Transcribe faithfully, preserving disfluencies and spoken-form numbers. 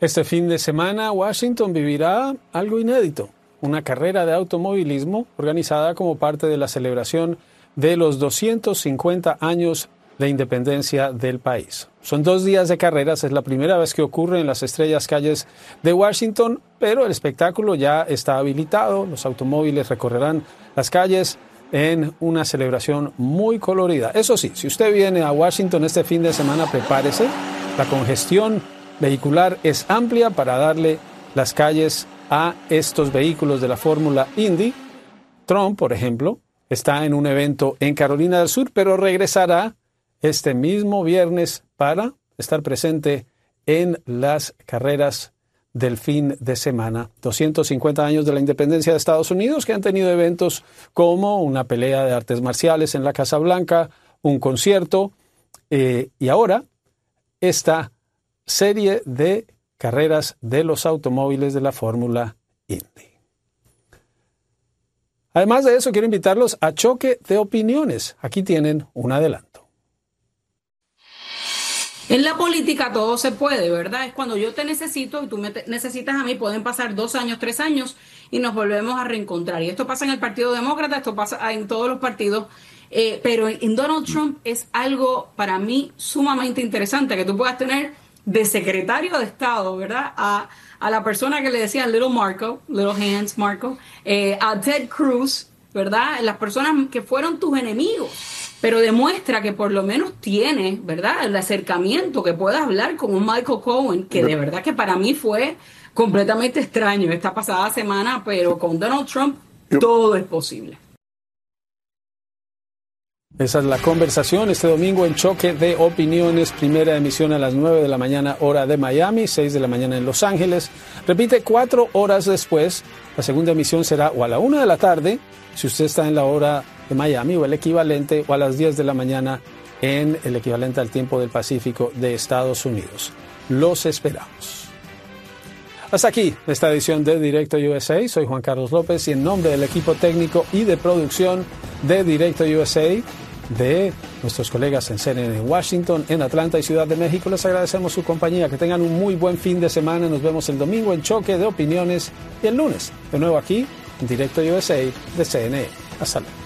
Este fin de semana, Washington vivirá algo inédito, una carrera de automovilismo organizada como parte de la celebración de los doscientos cincuenta años de independencia del país. Son dos días de carreras, es la primera vez que ocurre en las estrellas calles de Washington, pero el espectáculo ya está habilitado, los automóviles recorrerán las calles en una celebración muy colorida. Eso sí, si usted viene a Washington este fin de semana, prepárese, la congestión vehicular es amplia para darle las calles a estos vehículos de la Fórmula Indy. Trump, por ejemplo, está en un evento en Carolina del Sur, pero regresará este mismo viernes para estar presente en las carreras del fin de semana. doscientos cincuenta años de la independencia de Estados Unidos, que han tenido eventos como una pelea de artes marciales en la Casa Blanca, un concierto eh, y ahora esta serie de carreras de los automóviles de la Fórmula Indy. Además de eso, quiero invitarlos a Choque de Opiniones. Aquí tienen un adelanto. En la política todo se puede, ¿verdad? Es cuando yo te necesito y tú me necesitas a mí, pueden pasar dos años, tres años y nos volvemos a reencontrar. Y esto pasa en el Partido Demócrata, esto pasa en todos los partidos, eh, pero en Donald Trump es algo para mí sumamente interesante, que tú puedas tener de secretario de Estado, ¿verdad? A, a la persona que le decía Little Marco, Little Hands Marco, eh, a Ted Cruz, ¿verdad? Las personas que fueron tus enemigos, pero demuestra que por lo menos tiene, ¿verdad? El acercamiento, que pueda hablar con un Michael Cohen, que de verdad que para mí fue completamente extraño esta pasada semana, pero con Donald Trump todo es posible. Esa es la conversación este domingo en Choque de Opiniones, primera emisión a las nueve de la mañana hora de Miami, seis de la mañana en Los Ángeles. Repite cuatro horas después, la segunda emisión será o a la una de la tarde, si usted está en la hora de Miami, o el equivalente, o a las diez de la mañana en el equivalente al tiempo del Pacífico de Estados Unidos. Los esperamos. Hasta aquí esta edición de Directo U S A. Soy Juan Carlos López y en nombre del equipo técnico y de producción de Directo U S A, de nuestros colegas en C N N en Washington, en Atlanta y Ciudad de México, les agradecemos su compañía. Que tengan un muy buen fin de semana. Nos vemos el domingo en Choque de Opiniones y el lunes de nuevo aquí en Directo U S A de C N N. Hasta luego.